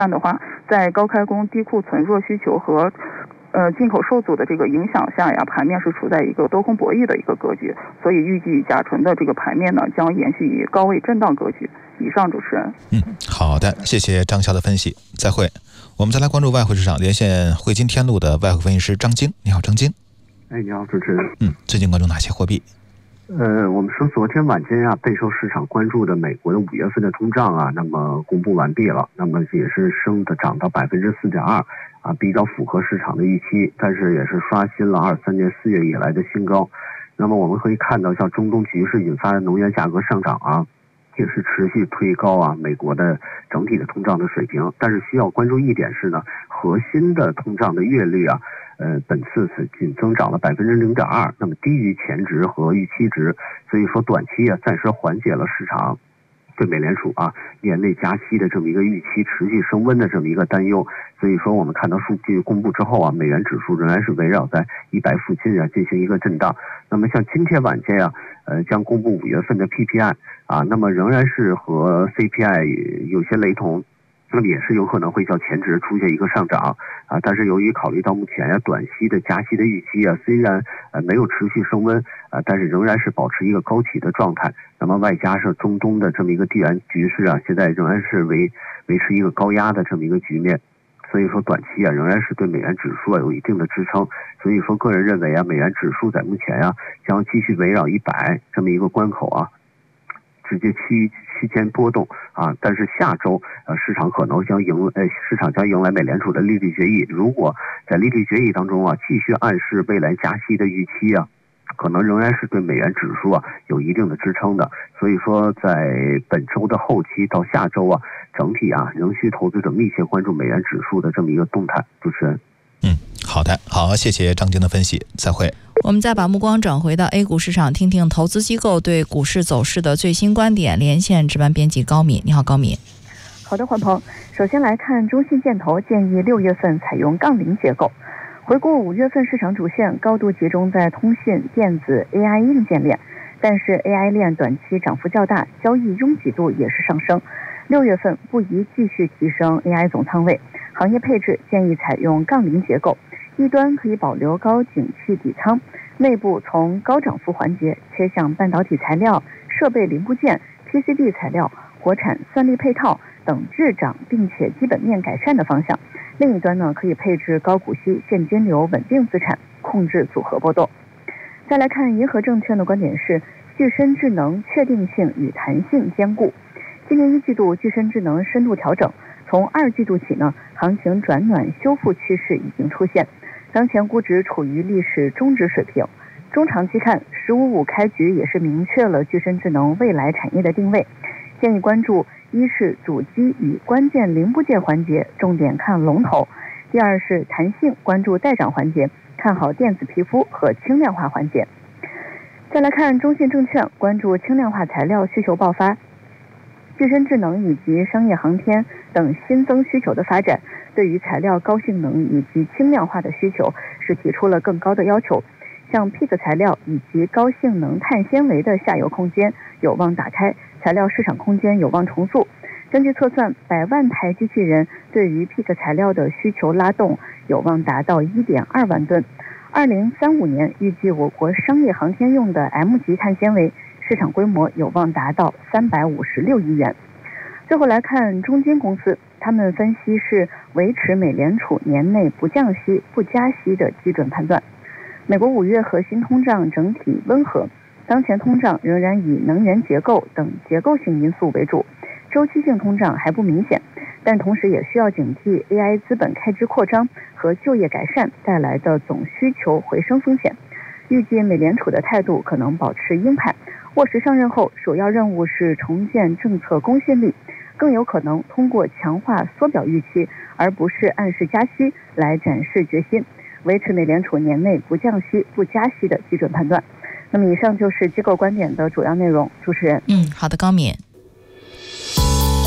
这样的话，在高开工、低库存、弱需求和进口受阻的这个影响下呀，盘面是处在一个多空博弈的一个格局，所以预计甲醇的这个盘面呢将延续以高位震荡格局。以上，主持人。 好的，谢谢张潇的分析，再会。我们再来关注外汇市场，连线汇金天路的外汇分析师张晶。你好，张晶。 你好，主持人。 最近关注哪些货币？ 我们说昨天晚间备受市场关注的美国的5月份的通胀那么公布完毕了，那么也是涨到 4.2%，比较符合市场的预期，但是也是刷新了23年4月以来的新高。那么我们可以看到，像中东局势引发的能源价格上涨也是持续推高美国的整体的通胀的水平。但是需要关注一点是呢，核心的通胀的月率本次是仅增长了 0.2%， 那么低于前值和预期值，所以说短期暂时缓解了市场对美联储年内加息的这么一个预期持续升温的这么一个担忧。所以说我们看到数据公布之后美元指数仍然是围绕在100附近进行一个震荡。那么像今天晚间将公布5月份的 PPI 那么仍然是和 CPI 有些雷同，那么也是有可能会较前值出现一个上涨但是由于考虑到目前短期的加息的预期虽然没有持续升温但是仍然是保持一个高企的状态。那么外加上中东的这么一个地缘局势现在仍然是维持一个高压的这么一个局面，所以说短期仍然是对美元指数有一定的支撑。所以说个人认为美元指数在目前将继续围绕100这么一个关口直接区间波动但是下周市场将迎来美联储的利率决议。如果在利率决议当中继续暗示未来加息的预期可能仍然是对美元指数有一定的支撑的。所以说在本周的后期到下周整体仍需投资者密切关注美元指数的这么一个动态。主持人。 好的，好，谢谢张晶的分析，再会。 我们再把目光转回到 A 股市场，听听投资机构对股市走势的最新观点。连线值班编辑高敏。你好，高敏。 好的，欢鹏。首先来看中信建投建议6月份采用杠铃结构。回顾5月份市场主线高度集中在通信、电子、AI 硬件链，但是 AI 链短期涨幅较大，交易拥挤度也是上升。6月份不宜继续提升 AI 总仓位，行业配置建议采用杠铃结构，一端可以保留高景气底仓，内部从高涨幅环节切向半导体材料、设备零部件、PCB 材料、国产算力配套等滞涨并且基本面改善的方向。另一端呢，可以配置高股息现金流稳定资产，控制组合波动。再来看银河证券的观点是，具身智能确定性与弹性兼顾。今年1季度具身智能深度调整，从2季度起呢，行情转暖修复趋势已经出现，当前估值处于历史中值水平。中长期看，15.5开局也是明确了具身智能未来产业的定位，建议关注一是主机与关键零部件环节，重点看龙头；第二是弹性，关注待涨环节，看好电子皮肤和轻量化环节。再来看中信证券，关注轻量化材料需求爆发，具身智能以及商业航天等新增需求的发展，对于材料高性能以及轻量化的需求是提出了更高的要求。像 PIC 材料以及高性能碳纤维的下游空间有望打开，材料市场空间有望重塑。根据测算，100万台机器人对于 PIC 材料的需求拉动有望达到 1.2 万吨。2035年预计我国商业航天用的 M 级碳纤维市场规模有望达到356亿元。最后来看中金公司，他们分析是维持美联储年内不降息不加息的基准判断。美国5月核心通胀整体温和，当前通胀仍然以能源结构等结构性因素为主，周期性通胀还不明显，但同时也需要警惕 AI 资本开支扩张和就业改善带来的总需求回升风险。预计美联储的态度可能保持鹰派，沃什上任后首要任务是重建政策公信力，更有可能通过强化缩表预期，而不是暗示加息来展示决心，维持美联储年内不降息不加息的基准判断。那么以上就是机构观点的主要内容。主持人。 好的，高敏。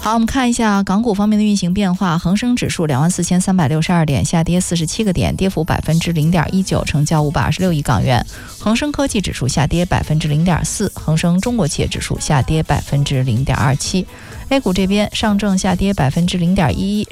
好，我们看一下港股方面的运行变化。恒生指数24,362点，下跌47个点，跌幅0.19%，成交526亿港元。恒生科技指数下跌0.4%，恒生中国企业指数下跌0.27%。A 股这边，上证下跌0.11%。